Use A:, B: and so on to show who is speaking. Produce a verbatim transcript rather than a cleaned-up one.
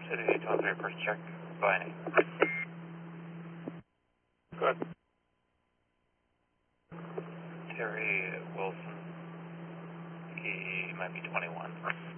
A: City twenty-three, first check, by name. Go ahead. Terry Wilson, he might be twenty-one.